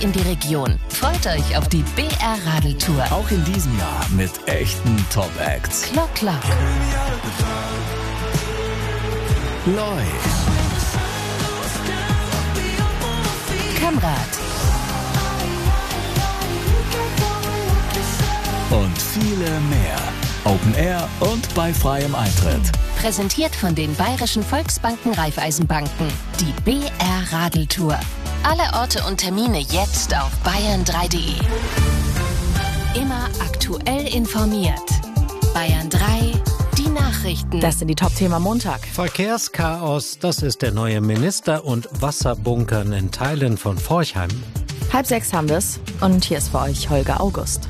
in die Region. Freut euch auf die BR-Radeltour. Auch in diesem Jahr mit echten Top-Acts. Klock, Klock. Loi. Kammrad. Und viele mehr. Open Air und bei freiem Eintritt. Präsentiert von den Bayerischen Volksbanken Raiffeisenbanken. Die BR-Radeltour. Alle Orte und Termine jetzt auf bayern3.de. Immer aktuell informiert. Bayern 3, die Nachrichten. Das sind die Top-Themen am Montag. Verkehrschaos, das ist der neue Minister, und Wasserbunkern in Teilen von Forchheim. 5:30 haben wir es und hier ist für euch Holger August.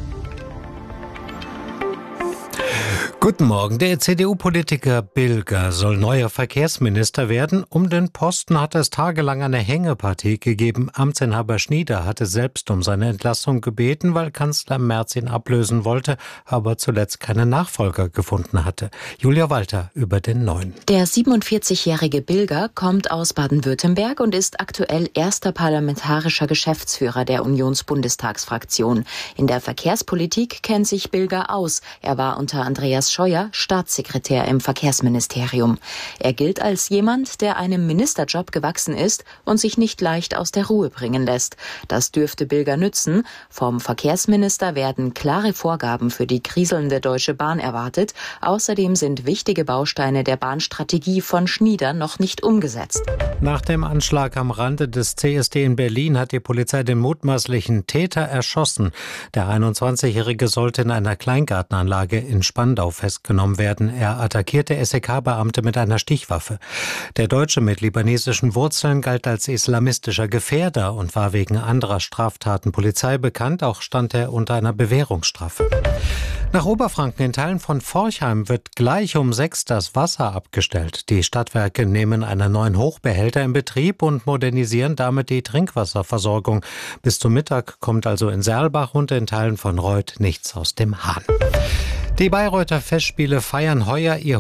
Guten Morgen. Der CDU-Politiker Bilger soll neuer Verkehrsminister werden. Um den Posten hat es tagelang eine Hängepartie gegeben. Amtsinhaber Schnieder hatte selbst um seine Entlassung gebeten, weil Kanzler Merz ihn ablösen wollte, aber zuletzt keinen Nachfolger gefunden hatte. Julia Walter über den neuen. Der 47-jährige Bilger kommt aus Baden-Württemberg und ist aktuell erster parlamentarischer Geschäftsführer der Unionsbundestagsfraktion. In der Verkehrspolitik kennt sich Bilger aus. Er war unter Andreas Scheuer Staatssekretär im Verkehrsministerium. Er gilt als jemand, der einem Ministerjob gewachsen ist und sich nicht leicht aus der Ruhe bringen lässt. Das dürfte Bilger nützen. Vom Verkehrsminister werden klare Vorgaben für die kriselnde Deutsche Bahn erwartet. Außerdem sind wichtige Bausteine der Bahnstrategie von Schnieder noch nicht umgesetzt. Nach dem Anschlag am Rande des CSD in Berlin hat die Polizei den mutmaßlichen Täter erschossen. Der 21-Jährige sollte in einer Kleingartenanlage in Spandau festgenommen werden. Er attackierte SEK-Beamte mit einer Stichwaffe. Der Deutsche mit libanesischen Wurzeln galt als islamistischer Gefährder und war wegen anderer Straftaten Polizei bekannt. Auch stand er unter einer Bewährungsstrafe. Nach Oberfranken in Teilen von Forchheim wird gleich um 6 das Wasser abgestellt. Die Stadtwerke nehmen einen neuen Hochbehälter in Betrieb und modernisieren damit die Trinkwasserversorgung. Bis zum Mittag kommt also in Serlbach und in Teilen von Reuth nichts aus dem Hahn. Die Bayreuther Festspiele feiern heuer ihr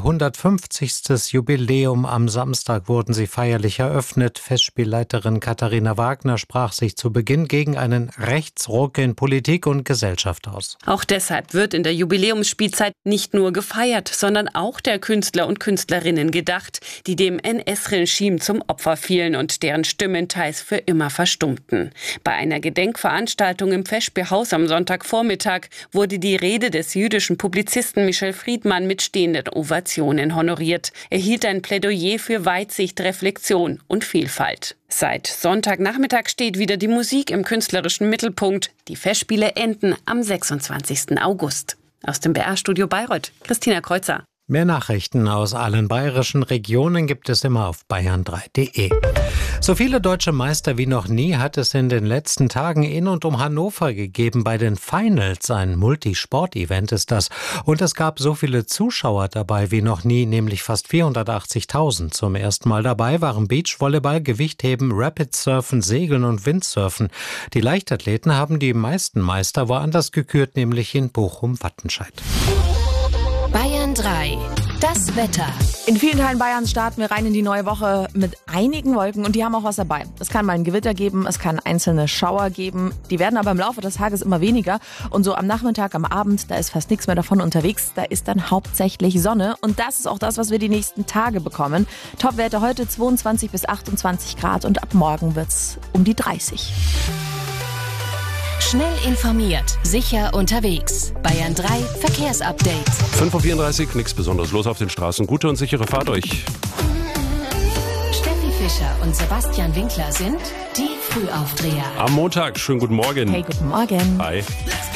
150. Jubiläum. Am Samstag wurden sie feierlich eröffnet. Festspielleiterin Katharina Wagner sprach sich zu Beginn gegen einen Rechtsruck in Politik und Gesellschaft aus. Auch deshalb wird in der Jubiläumsspielzeit nicht nur gefeiert, sondern auch der Künstler und Künstlerinnen gedacht, die dem NS-Regime zum Opfer fielen und deren Stimmen teils für immer verstummten. Bei einer Gedenkveranstaltung im Festspielhaus am Sonntagvormittag wurde die Rede des jüdischen Publizisten Michel Friedmann mit stehenden Ovationen honoriert. Er hielt ein Plädoyer für Weitsicht, Reflexion und Vielfalt. Seit Sonntagnachmittag steht wieder die Musik im künstlerischen Mittelpunkt. Die Festspiele enden am 26. August. Aus dem BR-Studio Bayreuth, Christina Kreuzer. Mehr Nachrichten aus allen bayerischen Regionen gibt es immer auf bayern3.de. So viele deutsche Meister wie noch nie hat es in den letzten Tagen in und um Hannover gegeben. Bei den Finals, ein Multisport-Event ist das. Und es gab so viele Zuschauer dabei wie noch nie, nämlich fast 480.000. Zum ersten Mal dabei waren Beachvolleyball, Gewichtheben, Rapidsurfen, Segeln und Windsurfen. Die Leichtathleten haben die meisten Meister woanders gekürt, nämlich in Bochum-Wattenscheid. Bayern 3, das Wetter. In vielen Teilen Bayerns starten wir rein in die neue Woche mit einigen Wolken und die haben auch was dabei. Es kann mal ein Gewitter geben, es kann einzelne Schauer geben. Die werden aber im Laufe des Tages immer weniger. Und so am Nachmittag, am Abend, da ist fast nichts mehr davon unterwegs. Da ist dann hauptsächlich Sonne. Und das ist auch das, was wir die nächsten Tage bekommen. Topwerte heute 22 bis 28 Grad und ab morgen wird's um die 30. Schnell informiert, sicher unterwegs. Bayern 3 Verkehrsupdate. 5:34 Uhr, nichts Besonderes los auf den Straßen. Gute und sichere Fahrt euch. Steffi Fischer und Sebastian Winkler sind die Frühaufdreher. Am Montag, schönen guten Morgen. Hey, guten Morgen. Hi. Let's